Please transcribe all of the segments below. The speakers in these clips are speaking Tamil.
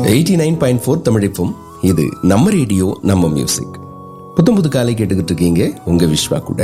89.4 தமிழிப்பும். இது நம்ம ரேடியோ, நம்ம மியூசிக். புது காலை கேட்டுக்கிட்டு இருக்கீங்க உங்க விஸ்வா கூட.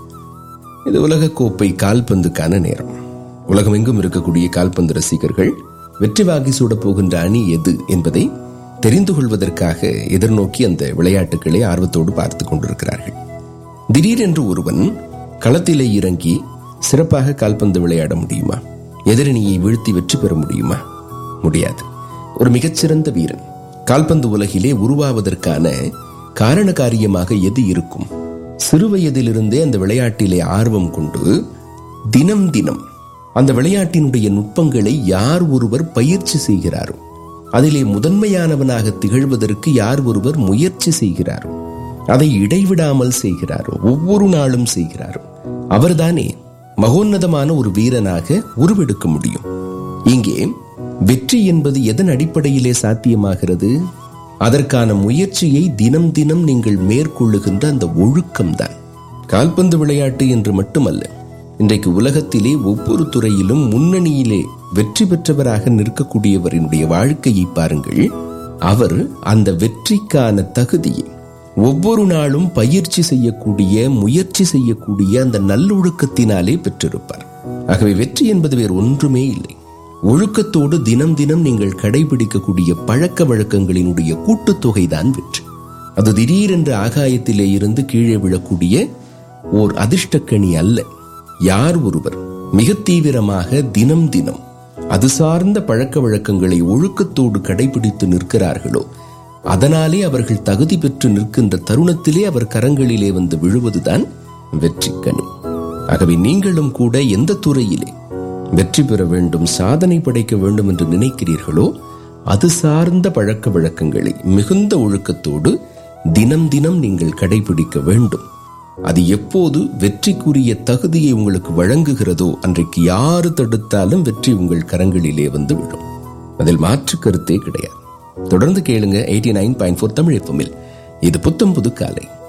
இது உலகக்கோப்பை கால்பந்துக்கான நேரம். உலகமெங்கும் இருக்கக்கூடிய கால்பந்து ரசிகர்கள் வெற்றி வாகி சூட போகின்ற அணி எது என்பதை தெரிந்து கொள்வதற்காக எதிர்நோக்கி அந்த விளையாட்டுகளை ஆர்வத்தோடு பார்த்து கொண்டிருக்கிறார்கள். திடீரென்று ஒருவன் களத்திலே இறங்கி சிறப்பாக கால்பந்து விளையாட முடியுமா? எதிரணியை வீழ்த்தி வெற்றி பெற முடியுமா? முடியாது. ஒரு மிகச்சிறந்த வீரன் கால்பந்து உலகிலே உருவாவதற்கான காரண காரியமாக எது இருக்கும்? சிறு வயதிலிருந்தே அந்த விளையாட்டிலே ஆர்வம் கொண்டு தினம் தினம் அந்த விளையாட்டினுடைய நுட்பங்களை யார் ஒருவர் பயிற்சி செய்கிறாரோ, அதிலே முதன்மையானவனாக திகழ்வதற்கு யார் ஒருவர் முயற்சி செய்கிறாரோ, அதை இடைவிடாமல் செய்கிறாரோ, ஒவ்வொரு நாளும் செய்கிறாரோ, அவர்தானே மகோன்னதமான ஒரு வீரனாக உருவெடுக்க முடியும். இங்கே வெற்றி என்பது எதன் அடிப்படையிலே சாத்தியமாகிறது? அதற்கான முயற்சியை தினம் தினம் நீங்கள் மேற்கொள்ளுகின்ற அந்த ஒழுக்கம்தான். கால்பந்து விளையாட்டு என்று மட்டுமல்ல, இன்றைக்கு உலகத்திலே ஒவ்வொரு துறையிலும் முன்னணியிலே வெற்றி பெற்றவராக நிற்கக்கூடியவரினுடைய வாழ்க்கையை பாருங்கள். அவர் அந்த வெற்றிக்கான தகுதியை ஒவ்வொரு நாளும் பயிற்சி செய்யக்கூடிய, முயற்சி செய்யக்கூடிய அந்த நல்லொழுக்கத்தினாலே பெற்றிருப்பார். ஆகவே வெற்றி என்பது வேறு ஒன்றுமே இல்லை. ஒழுக்கத்தோடு தினம் தினம் நீங்கள் கடைபிடிக்கக்கூடிய பழக்க வழக்கங்களினுடைய கூட்டுத்தொகைதான் வெற்றி. அது திடீரென்று ஆகாயத்திலே இருந்து கீழே விழக்கூடிய ஓர் அதிர்ஷ்டக்கணி அல்ல. யார் ஒருவர் மிக தீவிரமாக தினம் தினம் அது சார்ந்த பழக்க வழக்கங்களை ஒழுக்கத்தோடு கடைபிடித்து நிற்கிறார்களோ, அதனாலே அவர்கள் தகுதி பெற்று நிற்கின்ற தருணத்திலே அவர் கரங்களிலே வந்து விழுவதுதான் வெற்றி கனி. ஆகவே நீங்களும் கூட எந்த துறையிலே வெற்றி பெற வேண்டும், சாதனை படைக்க வேண்டும் என்று நினைக்கிறீர்களோ, அது சார்ந்த பழக்க வழக்கங்களை மிகுந்த ஒழுக்கத்தோடு தினம் தினம் நீங்கள் கடைபிடிக்க வேண்டும். அது எப்போது வெற்றிக்குரிய தகுதியை உங்களுக்கு வழங்குகிறதோ, அன்றைக்கு யாரு தடுத்தாலும் வெற்றி உங்கள் கரங்களிலே வந்து விடும். அதில் மாற்று கருத்தே கிடையாது. தொடர்ந்து கேளுங்க 89.4 தமிழ் FM. இது புத்தம் புது காலை.